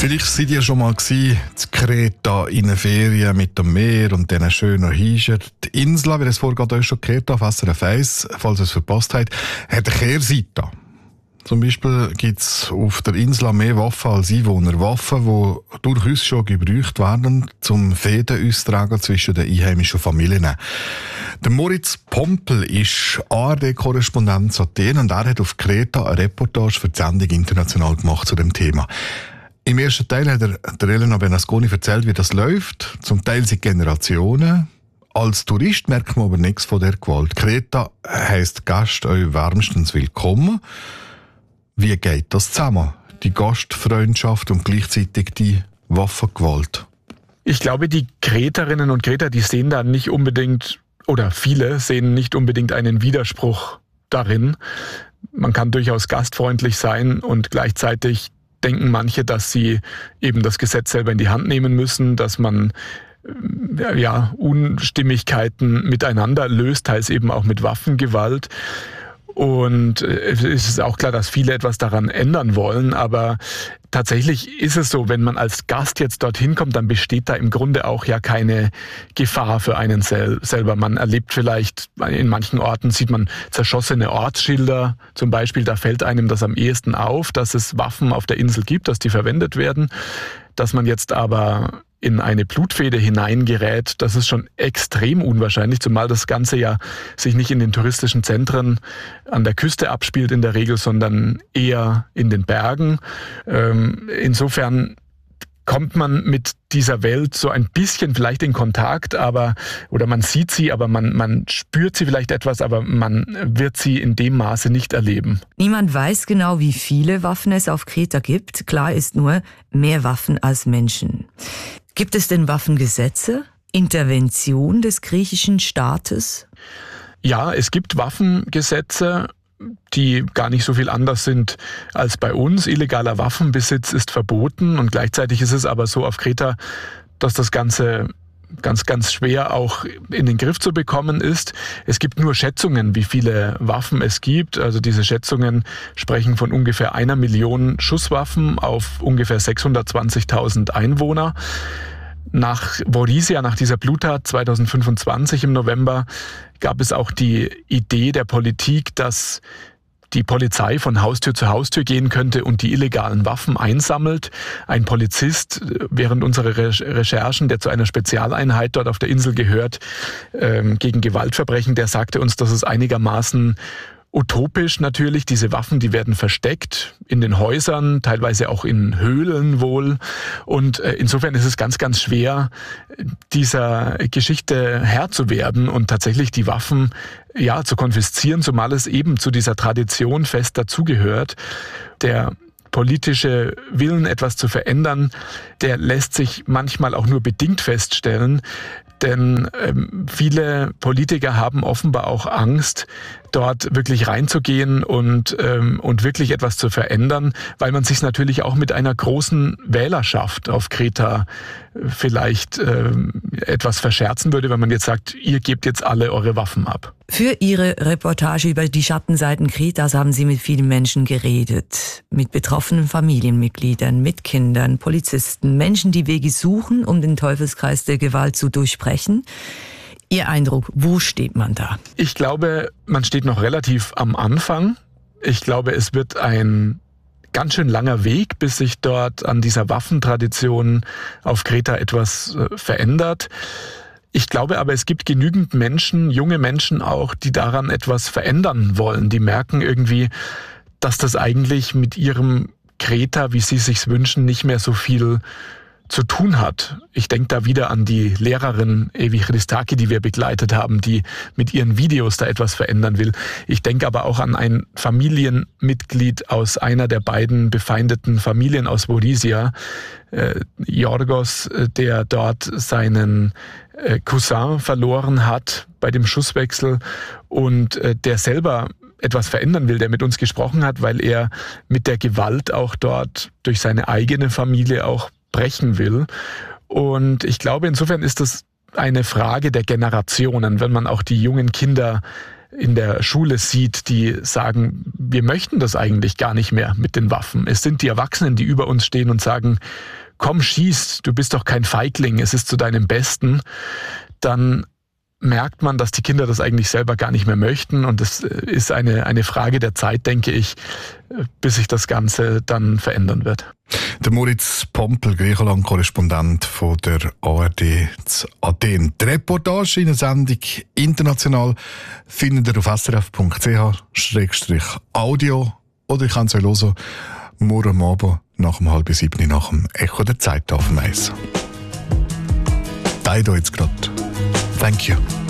Vielleicht seid ihr schon mal in Kreta in einer Ferien mit dem Meer und diesen schönen Häuschen. Die Insel, wie das vorhin euch schon gehört habt, auf SRF 1, falls ihr es verpasst habt, hat eine Kehrseite. Zum Beispiel gibt es auf der Insel mehr Waffen als Einwohner. Waffen, die durchaus schon gebraucht werden, zum Fäden austragen zwischen den einheimischen Familien. Der Moritz Pompel ist ARD-Korrespondent in Athen und er hat auf Kreta eine Reportage für die Sendung international gemacht zu dem Thema. Im ersten Teil hat er der Elena Bernasconi erzählt, wie das läuft. Zum Teil sind Generationen. Als Tourist merkt man aber nichts von der Gewalt. Kreta heisst Gast euch wärmstens willkommen. Wie geht das zusammen? Die Gastfreundschaft und gleichzeitig die Waffengewalt? Ich glaube, die Kreterinnen und Kreter, die sehen da nicht unbedingt, oder viele sehen nicht unbedingt einen Widerspruch darin. Man kann durchaus gastfreundlich sein und gleichzeitig denken manche, dass sie eben das Gesetz selber in die Hand nehmen müssen, dass man Unstimmigkeiten miteinander löst, teils eben auch mit Waffengewalt. Und es ist auch klar, dass viele etwas daran ändern wollen, aber tatsächlich ist es so, wenn man als Gast jetzt dorthin kommt, dann besteht da im Grunde auch ja keine Gefahr für einen selber. Man erlebt vielleicht, in manchen Orten sieht man zerschossene Ortsschilder zum Beispiel, da fällt einem das am ehesten auf, dass es Waffen auf der Insel gibt, dass die verwendet werden. Dass man jetzt aber in eine Blutfehde hineingerät, das ist schon extrem unwahrscheinlich, zumal das Ganze ja sich nicht in den touristischen Zentren an der Küste abspielt in der Regel, sondern eher in den Bergen. Insofern kommt man mit dieser Welt so ein bisschen vielleicht in Kontakt, oder man sieht sie, aber man spürt sie vielleicht etwas, aber man wird sie in dem Maße nicht erleben. Niemand weiß genau, wie viele Waffen es auf Kreta gibt. Klar ist nur, mehr Waffen als Menschen. Gibt es denn Waffengesetze? Intervention des griechischen Staates? Ja, es gibt Waffengesetze, die gar nicht so viel anders sind als bei uns. Illegaler Waffenbesitz ist verboten und gleichzeitig ist es aber so auf Kreta, dass das Ganze ganz, ganz schwer auch in den Griff zu bekommen ist. Es gibt nur Schätzungen, wie viele Waffen es gibt. Also diese Schätzungen sprechen von ungefähr 1 Million Schusswaffen auf ungefähr 620.000 Einwohner. Nach Vorissia, nach dieser Bluttat 2025 im November, gab es auch die Idee der Politik, dass die Polizei von Haustür zu Haustür gehen könnte und die illegalen Waffen einsammelt. Ein Polizist während unserer Recherchen, der zu einer Spezialeinheit dort auf der Insel gehört, gegen Gewaltverbrechen, der sagte uns, dass es einigermaßen utopisch natürlich. Diese Waffen, die werden versteckt in den Häusern, teilweise auch in Höhlen wohl. Und insofern ist es ganz, ganz schwer, dieser Geschichte Herr zu werden und tatsächlich die Waffen zu konfiszieren, zumal es eben zu dieser Tradition fest dazugehört. Der politische Willen, etwas zu verändern, der lässt sich manchmal auch nur bedingt feststellen. Denn viele Politiker haben offenbar auch Angst, dort wirklich reinzugehen und wirklich etwas zu verändern, weil man sich natürlich auch mit einer großen Wählerschaft auf Kreta vielleicht etwas verscherzen würde, wenn man jetzt sagt, ihr gebt jetzt alle eure Waffen ab. Für Ihre Reportage über die Schattenseiten Kretas haben Sie mit vielen Menschen geredet. Mit betroffenen Familienmitgliedern, mit Kindern, Polizisten, Menschen, die Wege suchen, um den Teufelskreis der Gewalt zu durchbrechen. Ihr Eindruck, wo steht man da? Ich glaube, man steht noch relativ am Anfang. Ich glaube, es wird ein ganz schön langer Weg, bis sich dort an dieser Waffentradition auf Kreta etwas verändert. Ich glaube aber, es gibt genügend Menschen, junge Menschen auch, die daran etwas verändern wollen. Die merken irgendwie, dass das eigentlich mit ihrem Kreta, wie sie es sich wünschen, nicht mehr so viel zu tun hat. Ich denke da wieder an die Lehrerin Evi Christaki, die wir begleitet haben, die mit ihren Videos da etwas verändern will. Ich denke aber auch an ein Familienmitglied aus einer der beiden befeindeten Familien aus Vorissia, Yorgos, der dort seinen Cousin verloren hat bei dem Schusswechsel und der selber etwas verändern will, der mit uns gesprochen hat, weil er mit der Gewalt auch dort durch seine eigene Familie auch brechen will. Und ich glaube, insofern ist das eine Frage der Generationen, wenn man auch die jungen Kinder in der Schule sieht, die sagen, wir möchten das eigentlich gar nicht mehr mit den Waffen. Es sind die Erwachsenen, die über uns stehen und sagen, komm, schieß, du bist doch kein Feigling, es ist zu deinem Besten, dann merkt man, dass die Kinder das eigentlich selber gar nicht mehr möchten. Und es ist eine Frage der Zeit, denke ich, bis sich das Ganze dann verändern wird. Der Moritz Pompel, Griechenland-Korrespondent von der ARD zu Athen. Die Reportage in der Sendung «International» findet ihr auf srf.ch/audio oder ich kann es euch hören, morgen Abend nach 6:30 nach dem Echo der Zeit auf dem Eis. Da jetzt gerade. Thank you.